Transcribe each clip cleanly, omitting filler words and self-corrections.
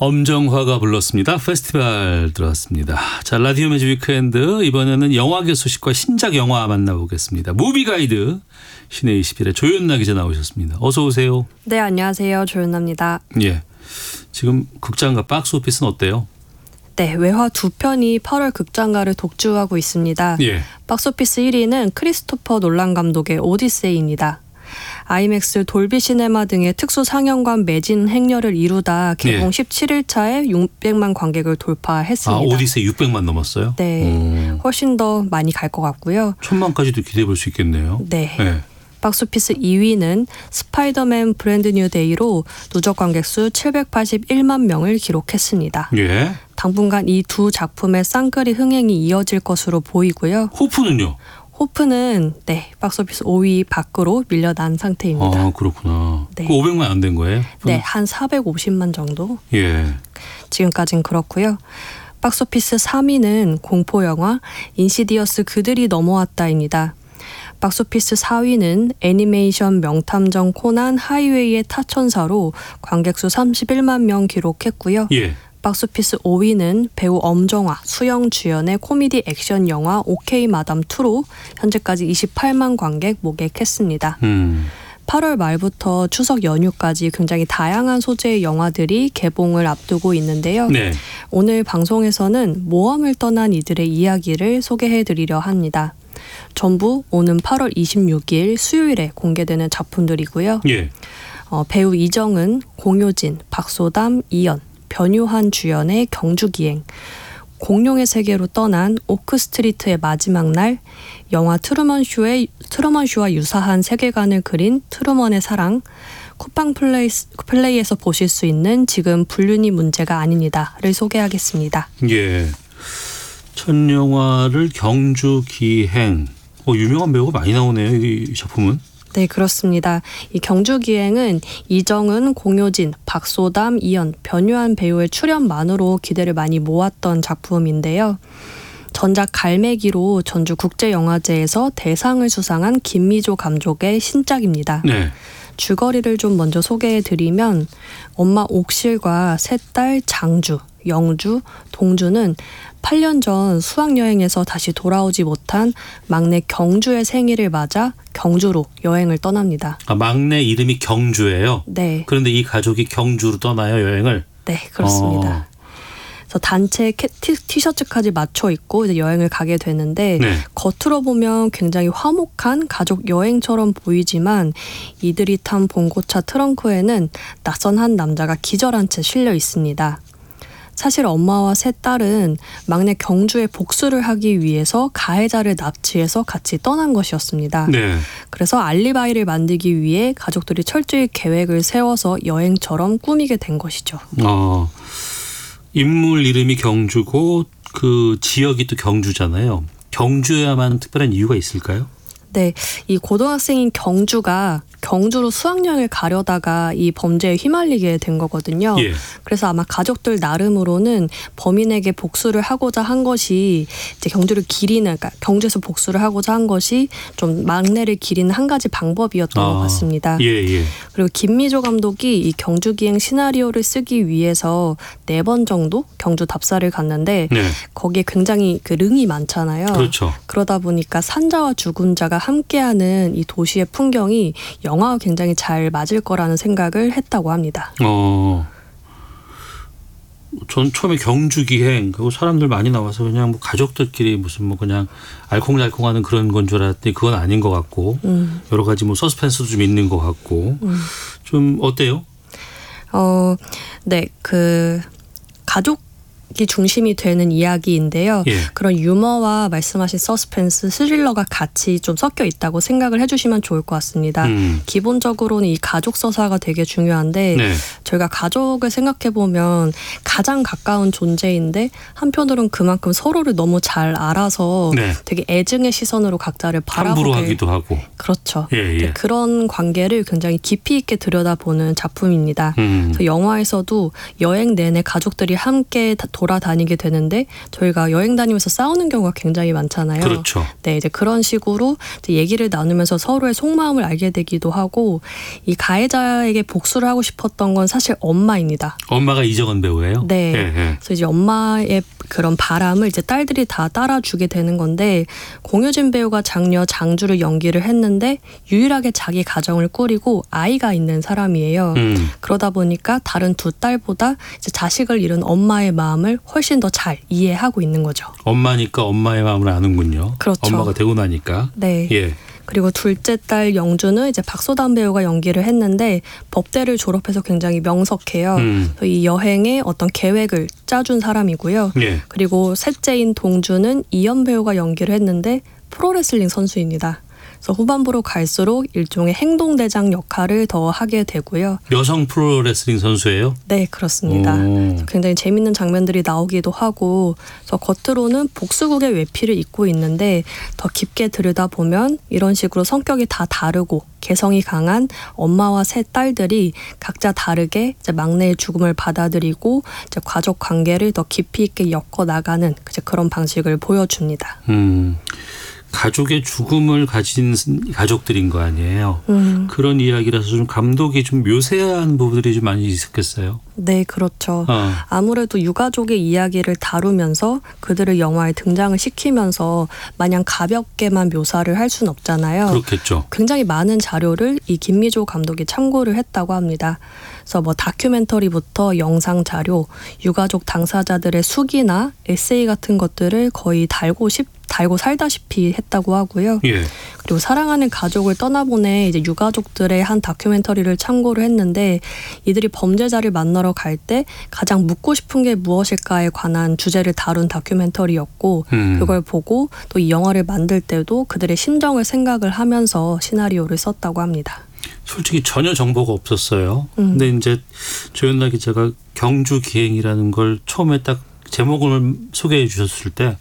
엄정화가 불렀습니다. 페스티벌 들어왔습니다. 자, 라디오 매직 위크엔드, 이번에는 영화계 소식과 신작 영화 만나보겠습니다. 무비 가이드 신의 21의 조윤나 기자 나오셨습니다. 어서 오세요. 네, 안녕하세요. 조윤나입니다. 예, 지금 극장과 박스 오피스는 어때요? 네, 외화 2편이 8월 극장가를 독주하고 있습니다. 예. 박스오피스 1위는 크리스토퍼 놀란 감독의 오디세이입니다. 아이맥스, 돌비 시네마 등의 특수 상영관 매진 행렬을 이루다 개봉 17일차에 600만 관객을 돌파했습니다. 아, 오디세이 600만 넘었어요? 네, 훨씬 더 많이 갈 것 같고요. 1000만까지도 기대해 볼 수 있겠네요. 네. 박스오피스 2위는 스파이더맨 브랜드 뉴 데이로 누적 관객 수 781만 명을 기록했습니다. 예. 당분간 이 두 작품의 쌍끌이 흥행이 이어질 것으로 보이고요. 호프는요? 호프는 박스오피스 5위 밖으로 밀려난 상태입니다. 아, 그렇구나. 네. 500만 안 된 거예요? 네, 한 450만 정도. 예. 지금까지는 그렇고요. 박스오피스 3위는 공포영화 인시디어스 그들이 넘어왔다입니다. 박스오피스 4위는 애니메이션 명탐정 코난 하이웨이의 타천사로 관객수 31만 명 기록했고요. 예. 박스오피스 5위는 배우 엄정화, 수영 주연의 코미디 액션 영화 오케이 마담 2로 현재까지 28만 관객 모객했습니다. 8월 말부터 추석 연휴까지 굉장히 다양한 소재의 영화들이 개봉을 앞두고 있는데요. 네. 오늘 방송에서는 모험을 떠난 이들의 이야기를 소개해드리려 합니다. 전부 오는 8월 26일 수요일에 공개되는 작품들이고요. 예. 배우 이정은, 공효진, 박소담, 이연, 변요한 주연의 경주기행, 공룡의 세계로 떠난 오크스트리트의 마지막 날, 영화 트루먼쇼와 유사한 세계관을 그린 트루먼의 사랑, 쿠팡 플레이에서 보실 수 있는 지금 불륜이 문제가 아닙니다를 소개하겠습니다. 예. 첫 영화를 경주기행. 유명한 배우가 많이 나오네요, 이 작품은. 네, 그렇습니다. 이 경주기행은 이정은, 공효진, 박소담, 이연, 변요한 배우의 출연만으로 기대를 많이 모았던 작품인데요. 전작 갈매기로 전주국제영화제에서 대상을 수상한 김미조 감독의 신작입니다. 네. 줄거리를 좀 먼저 소개해드리면 엄마 옥실과 세 딸 장주, 영주, 동주는 8년 전 수학여행에서 다시 돌아오지 못한 막내 경주의 생일을 맞아 경주로 여행을 떠납니다. 아, 막내 이름이 경주예요? 네. 그런데 이 가족이 경주로 떠나요, 여행을? 네, 그렇습니다. 그래서 단체 티셔츠까지 맞춰 입고 이제 여행을 가게 되는데 네. 겉으로 보면 굉장히 화목한 가족 여행처럼 보이지만 이들이 탄 봉고차 트렁크에는 낯선 한 남자가 기절한 채 실려 있습니다. 사실 엄마와 세 딸은 막내 경주의 복수를 하기 위해서 가해자를 납치해서 같이 떠난 것이었습니다. 네. 그래서 알리바이를 만들기 위해 가족들이 철저히 계획을 세워서 여행처럼 꾸미게 된 것이죠. 인물 이름이 경주고 그 지역이 또 경주잖아요. 경주에야만 특별한 이유가 있을까요? 네, 이 고등학생인 경주가 경주로 수학여행을 가려다가 이 범죄에 휘말리게 된 거거든요. 예. 그래서 아마 가족들 나름으로는 범인에게 복수를 하고자 한 것이 이제 경주를 기리는, 그러니까 경주에서 복수를 하고자 한 것이 좀 막내를 기리는 한 가지 방법이었던 것 같습니다. 예. 그리고 김미조 감독이 이 경주기행 시나리오를 쓰기 위해서 4번 정도 경주 답사를 갔는데 네. 거기에 굉장히 그 릉이 많잖아요. 그렇죠. 그러다 보니까 산자와 죽은 자가 함께하는 이 도시의 풍경이 영화와 굉장히 잘 맞을 거라는 생각을 했다고 합니다. 전 처음에 경주기행 그리고 사람들 많이 나와서 그냥 뭐 가족들끼리 무슨 뭐 그냥 알콩달콩하는 그런 건 줄 알았더니 그건 아닌 것 같고 여러 가지 뭐 서스펜스도 좀 있는 것 같고 좀 어때요? 네, 그 가족이 중심이 되는 이야기인데요. 예. 그런 유머와 말씀하신 서스펜스, 스릴러가 같이 좀 섞여 있다고 생각을 해주시면 좋을 것 같습니다. 기본적으로는 이 가족 서사가 되게 중요한데 네. 저희가 가족을 생각해보면 가장 가까운 존재인데 한편으로는 그만큼 서로를 너무 잘 알아서 네. 되게 애증의 시선으로 각자를 함부로 바라보게. 하기도 하고. 그렇죠. 예. 그런 관계를 굉장히 깊이 있게 들여다보는 작품입니다. 그래서 영화에서도 여행 내내 가족들이 함께 돌아다니게 되는데 저희가 여행 다니면서 싸우는 경우가 굉장히 많잖아요. 그렇죠. 네, 이제 그런 식으로 이제 얘기를 나누면서 서로의 속마음을 알게 되기도 하고 이 가해자에게 복수를 하고 싶었던 건 사실 엄마입니다. 엄마가 이정은 배우예요? 네. 예, 예. 그래서 이제 엄마의 그런 바람을 이제 딸들이 다 따라주게 되는 건데 공효진 배우가 장녀 장주를 연기를 했는데 유일하게 자기 가정을 꾸리고 아이가 있는 사람이에요. 그러다 보니까 다른 두 딸보다 이제 자식을 잃은 엄마의 마음을 훨씬 더 잘 이해하고 있는 거죠. 엄마니까 엄마의 마음을 아는군요. 그렇죠. 엄마가 되고 나니까. 네. 예. 그리고 둘째 딸 영주는 이제 박소담 배우가 연기를 했는데 법대를 졸업해서 굉장히 명석해요. 이 여행의 어떤 계획을 짜준 사람이고요. 예. 그리고 셋째인 동주는 이연 배우가 연기를 했는데 프로레슬링 선수입니다. 그래서 후반부로 갈수록 일종의 행동대장 역할을 더 하게 되고요. 여성 프로레슬링 선수예요? 네, 그렇습니다. 굉장히 재밌는 장면들이 나오기도 하고 그래서 겉으로는 복수국의 외피를 입고 있는데 더 깊게 들여다보면 이런 식으로 성격이 다 다르고 개성이 강한 엄마와 세 딸들이 각자 다르게 이제 막내의 죽음을 받아들이고 이제 가족 관계를 더 깊이 있게 엮어나가는 이제 그런 방식을 보여줍니다. 가족의 죽음을 가진 가족들인 거 아니에요. 그런 이야기라서 좀 감독이 좀 묘사한 부분들이 좀 많이 있었겠어요. 네, 그렇죠. 아무래도 유가족의 이야기를 다루면서 그들을 영화에 등장을 시키면서 마냥 가볍게만 묘사를 할 수는 없잖아요. 그렇겠죠. 굉장히 많은 자료를 이 김미조 감독이 참고를 했다고 합니다. 그래서 뭐 다큐멘터리부터 영상 자료, 유가족 당사자들의 수기나 에세이 같은 것들을 거의 달고 살다시피 했다고 하고요. 예. 그리고 사랑하는 가족을 떠나보내 이제 유가족들의 한 다큐멘터리를 참고를 했는데 이들이 범죄자를 만나러 갈 때 가장 묻고 싶은 게 무엇일까에 관한 주제를 다룬 다큐멘터리였고 그걸 보고 또 이 영화를 만들 때도 그들의 심정을 생각을 하면서 시나리오를 썼다고 합니다. 솔직히 전혀 정보가 없었어요. 근데 이제 조연나 기자가 경주 기행이라는 걸 처음에 딱 제목을 소개해 주셨을 때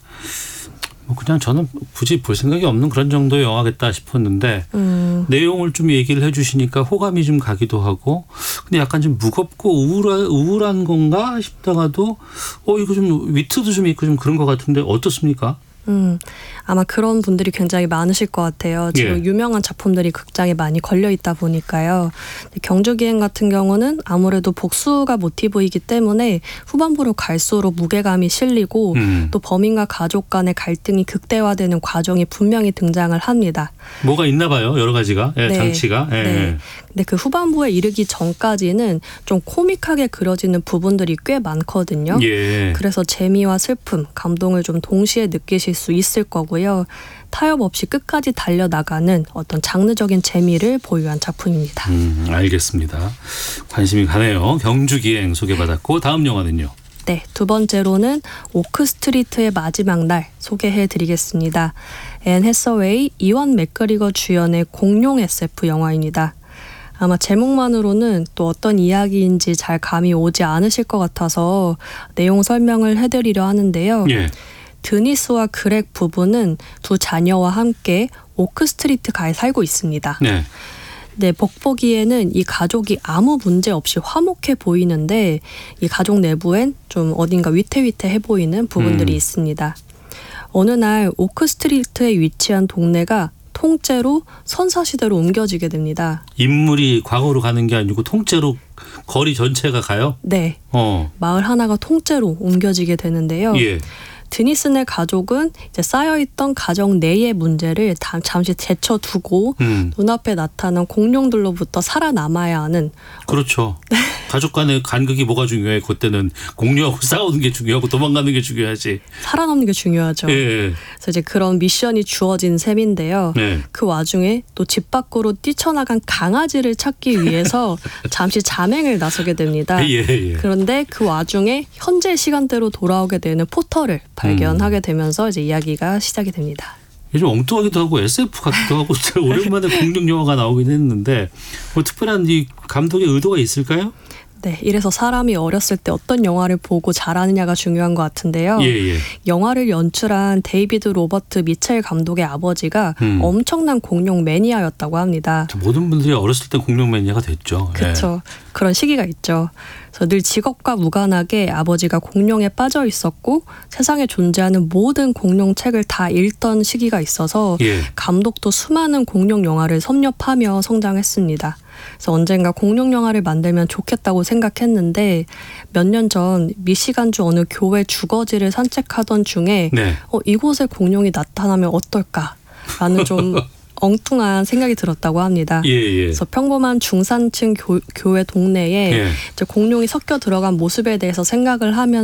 뭐 그냥 저는 굳이 볼 생각이 없는 그런 정도의 영화겠다 싶었는데 내용을 좀 얘기를 해 주시니까 호감이 좀 가기도 하고 근데 약간 좀 무겁고 우울한 건가 싶다가도 이거 좀 위트도 좀 있고 좀 그런 것 같은데 어떻습니까? 아마 그런 분들이 굉장히 많으실 것 같아요. 지금 예. 유명한 작품들이 극장에 많이 걸려 있다 보니까요. 경주기행 같은 경우는 아무래도 복수가 모티브이기 때문에 후반부로 갈수록 무게감이 실리고 또 범인과 가족 간의 갈등이 극대화되는 과정이 분명히 등장을 합니다. 뭐가 있나 봐요. 여러 가지가. 예, 네. 장치가. 예. 네. 근데 그 후반부에 이르기 전까지는 좀 코믹하게 그려지는 부분들이 꽤 많거든요. 예. 그래서 재미와 슬픔, 감동을 좀 동시에 느끼실 수 있을 거고요. 타협 없이 끝까지 달려나가는 어떤 장르적인 재미를 보유한 작품입니다. 알겠습니다. 관심이 가네요. 경주기행 소개받았고 다음 영화는요? 네, 두 번째로는 오크 스트리트의 마지막 날 소개해드리겠습니다. 앤 해서웨이, 이완 맥그리거 주연의 공룡 SF 영화입니다. 아마 제목만으로는 또 어떤 이야기인지 잘 감이 오지 않으실 것 같아서 내용 설명을 해드리려 하는데요. 예. 드니스와 그렉 부부는 두 자녀와 함께 오크 스트리트가에 살고 있습니다. 네. 네, 복보기에는 이 가족이 아무 문제 없이 화목해 보이는데 이 가족 내부엔 좀 어딘가 위태위태해 보이는 부분들이 있습니다. 어느 날 오크 스트리트에 위치한 동네가 통째로 선사시대로 옮겨지게 됩니다. 인물이 과거로 가는 게 아니고 통째로 거리 전체가 가요? 네. 마을 하나가 통째로 옮겨지게 되는데요. 예. 드니슨의 가족은 이제 쌓여있던 가정 내의 문제를 잠시 제쳐두고 눈앞에 나타난 공룡들로부터 살아남아야 하는. 그렇죠. 가족 간의 간극이 뭐가 중요해? 그때는 공룡하고 싸우는 게 중요하고 도망가는 게 중요하지. 살아남는 게 중요하죠. 예. 그래서 이제 그런 미션이 주어진 셈인데요. 네. 그 와중에 또 집 밖으로 뛰쳐나간 강아지를 찾기 위해서 잠시 잠행을 나서게 됩니다. 예. 그런데 그 와중에 현재 시간대로 돌아오게 되는 포터를 발견하게 되면서 이제 이야기가 시작이 됩니다. 좀 엉뚱하기도 하고 SF 같기도 하고 오랜만에 공룡 영화가 나오긴 했는데 뭐 특별한 이 감독의 의도가 있을까요? 네, 이래서 사람이 어렸을 때 어떤 영화를 보고 자라느냐가 중요한 것 같은데요. 예. 영화를 연출한 데이비드 로버트 미첼 감독의 아버지가 엄청난 공룡 매니아였다고 합니다. 모든 분들이 어렸을 때 공룡 매니아가 됐죠. 그렇죠. 그런 시기가 있죠. 그래서 늘 직업과 무관하게 아버지가 공룡에 빠져 있었고 세상에 존재하는 모든 공룡 책을 다 읽던 시기가 있어서 예. 감독도 수많은 공룡 영화를 섭렵하며 성장했습니다. 그래서 언젠가 공룡 영화를 만들면 좋겠다고 생각했는데 몇 년 전 미시간주 어느 교회 주거지를 산책하던 중에 네. 이곳에 공룡이 나타나면 어떨까라는 좀 엉뚱한 생각이 들었다고 합니다. 예. 그래서 평범한 중산층 교회 동네에 예. 이제 공룡이 섞여 들어간 모습에 대해서 생각을 하면